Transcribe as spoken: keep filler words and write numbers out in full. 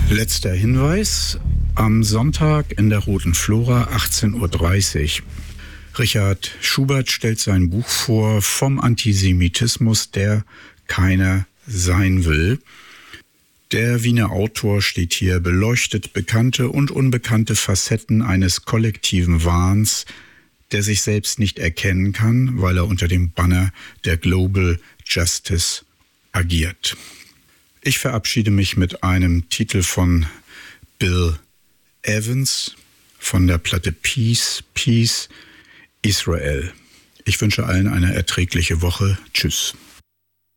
Letzter Hinweis, am Sonntag in der Roten Flora, achtzehn Uhr dreißig. Richard Schubert stellt sein Buch vor, vom Antisemitismus, der keiner sein will. Der Wiener Autor steht hier, beleuchtet bekannte und unbekannte Facetten eines kollektiven Wahns, der sich selbst nicht erkennen kann, weil er unter dem Banner der Global Justice agiert. Ich verabschiede mich mit einem Titel von Bill Evans von der Platte Peace, Peace, Israel. Ich wünsche allen eine erträgliche Woche. Tschüss.